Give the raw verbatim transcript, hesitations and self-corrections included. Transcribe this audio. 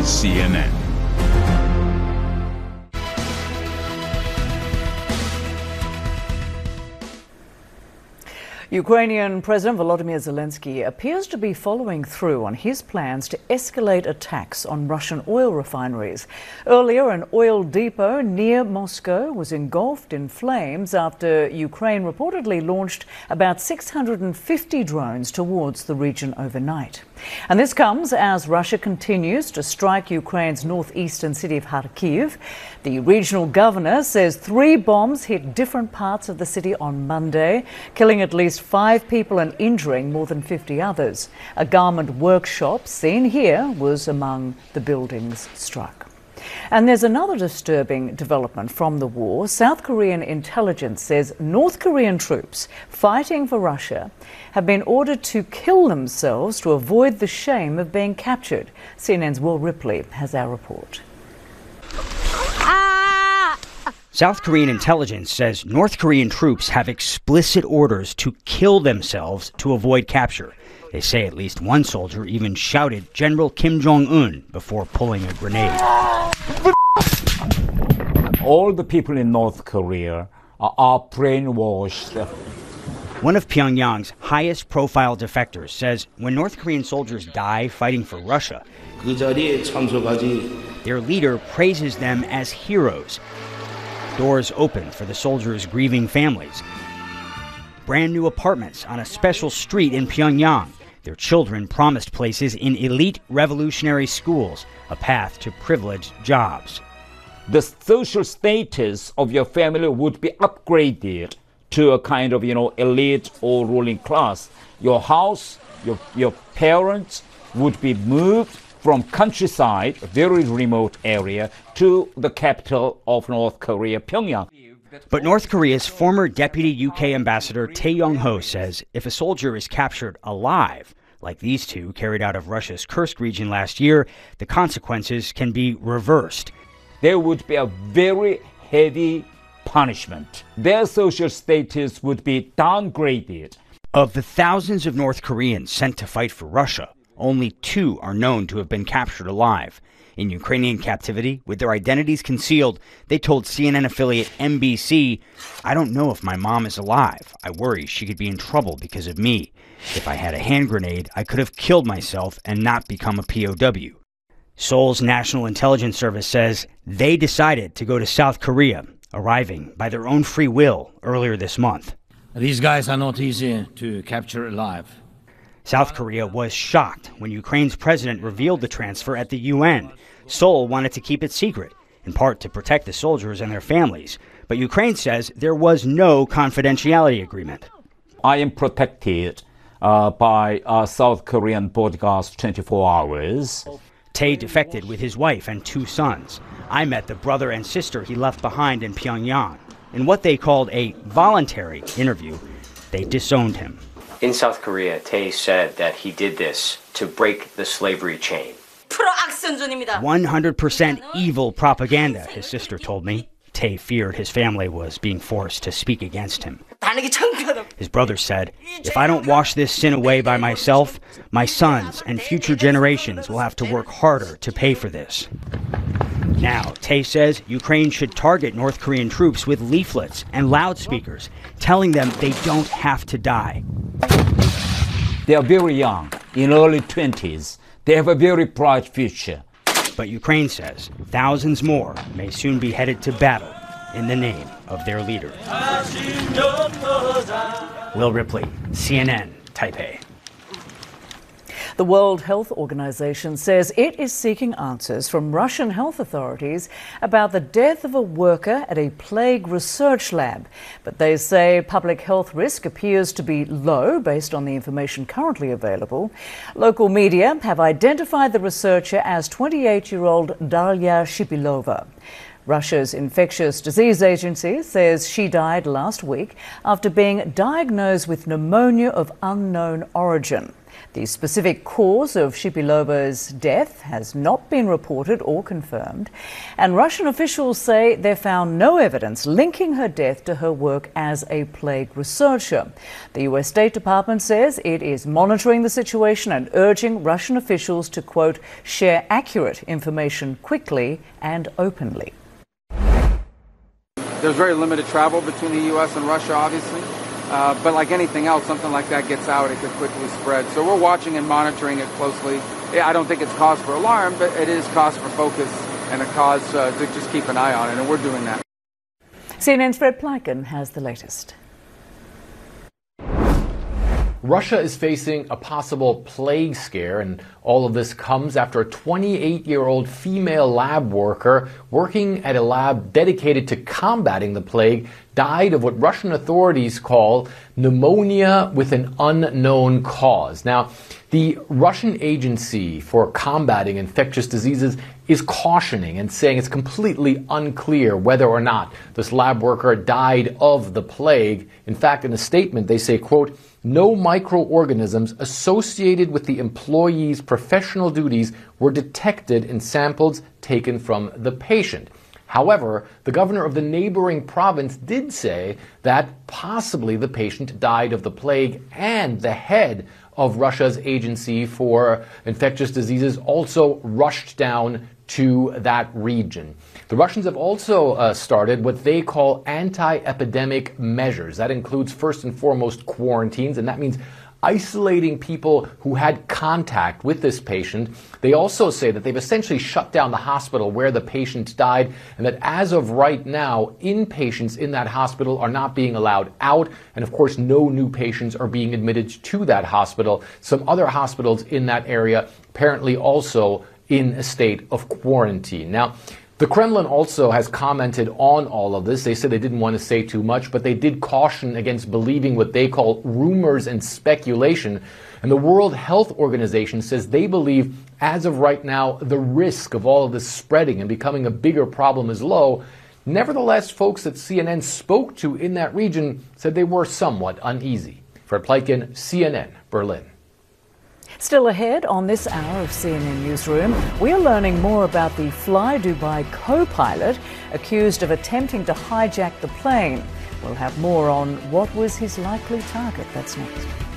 is C N N. Ukrainian President Volodymyr Zelensky appears to be following through on his plans to escalate attacks on Russian oil refineries. Earlier, an oil depot near Moscow was engulfed in flames after Ukraine reportedly launched about six hundred fifty drones towards the region overnight. And this comes as Russia continues to strike Ukraine's northeastern city of Kharkiv. The regional governor says three bombs hit different parts of the city on Monday, killing at least five people and injuring more than fifty others. A garment workshop seen here was among the buildings struck. And there's another disturbing development from the war. South Korean intelligence says North Korean troops fighting for Russia have been ordered to kill themselves to avoid the shame of being captured. C N N's Will Ripley has our report. South Korean intelligence says North Korean troops have explicit orders to kill themselves to avoid capture. They say at least one soldier even shouted General Kim Jong-un before pulling a grenade. All the people in North Korea are, are brainwashed. One of Pyongyang's highest profile defectors says when North Korean soldiers die fighting for Russia, their leader praises them as heroes. Doors open for the soldiers' grieving families. Brand new apartments on a special street in Pyongyang. Their children promised places in elite revolutionary schools, a path to privileged jobs. The social status of your family would be upgraded to a kind of, you know, elite or ruling class. Your house, your, your parents would be moved from countryside, a very remote area, to the capital of North Korea, Pyongyang. But North Korea's former deputy U K ambassador Tae Yong-ho says if a soldier is captured alive, like these two carried out of Russia's Kursk region last year, the consequences can be reversed. There would be a very heavy punishment. Their social status would be downgraded. Of the thousands of North Koreans sent to fight for Russia, only two are known to have been captured alive. In Ukrainian captivity, with their identities concealed, they told C N N affiliate N B C, "I don't know if my mom is alive. I worry she could be in trouble because of me. If I had a hand grenade, I could have killed myself and not become a P O W." Seoul's National Intelligence Service says they decided to go to South Korea, arriving by their own free will earlier this month. These guys are not easy to capture alive. South Korea was shocked when Ukraine's president revealed the transfer at the U N. Seoul wanted to keep it secret, in part to protect the soldiers and their families. But Ukraine says there was no confidentiality agreement. I am protected uh, by uh, South Korean bodyguards twenty-four hours. Tae defected with his wife and two sons. I met the brother and sister he left behind in Pyongyang. In what they called a voluntary interview, they disowned him. In South Korea, Tae said that he did this to break the slavery chain. one hundred percent evil propaganda, his sister told me. Tae feared his family was being forced to speak against him. His brother said, "If I don't wash this sin away by myself, my sons and future generations will have to work harder to pay for this." Now, Tae says Ukraine should target North Korean troops with leaflets and loudspeakers, telling them they don't have to die. They are very young, in early twenties. They have a very bright future. But Ukraine says thousands more may soon be headed to battle in the name of their leader. Will Ripley, C N N, Taipei. The World Health Organization says it is seeking answers from Russian health authorities about the death of a worker at a plague research lab. But they say public health risk appears to be low based on the information currently available. Local media have identified the researcher as twenty-eight-year-old Dalia Shipilova. Russia's infectious disease agency says she died last week after being diagnosed with pneumonia of unknown origin. The specific cause of Shipilova's death has not been reported or confirmed, and Russian officials say they found no evidence linking her death to her work as a plague researcher. The U S State Department says it is monitoring the situation and urging Russian officials to, quote, share accurate information quickly and openly. There's very limited travel between the U S and Russia, obviously. Uh, but like anything else, something like that gets out, it could quickly spread. So we're watching and monitoring it closely. I don't think it's cause for alarm, but it is cause for focus and a cause uh, to just keep an eye on it, and we're doing that. C N N's Fred Pleitgen has the latest. Russia is facing a possible plague scare, and all of this comes after a twenty-eight-year-old female lab worker working at a lab dedicated to combating the plague died of what Russian authorities call pneumonia with an unknown cause. Now, the Russian Agency for Combating Infectious Diseases is cautioning and saying it's completely unclear whether or not this lab worker died of the plague. In fact, in a statement, they say, quote, no microorganisms associated with the employee's professional duties were detected in samples taken from the patient. However, the governor of the neighboring province did say that possibly the patient died of the plague, and the head of Russia's Agency for Infectious Diseases also rushed down to that region. The Russians have also uh, started what they call anti-epidemic measures. That includes first and foremost quarantines, and that means isolating people who had contact with this patient. They also say that they've essentially shut down the hospital where the patient died, and that as of right now, inpatients in that hospital are not being allowed out, and of course no new patients are being admitted to that hospital. Some other hospitals in that area apparently also in a state of quarantine. Now, the Kremlin also has commented on all of this. They said they didn't want to say too much, but they did caution against believing what they call rumors and speculation. And the World Health Organization says they believe, as of right now, the risk of all of this spreading and becoming a bigger problem is low. Nevertheless, folks that C N N spoke to in that region said they were somewhat uneasy. Fred Pleitgen, C N N, Berlin. Still ahead on this hour of C N N Newsroom, we're learning more about the Fly Dubai co-pilot accused of attempting to hijack the plane. We'll have more on what was his likely target. That's next.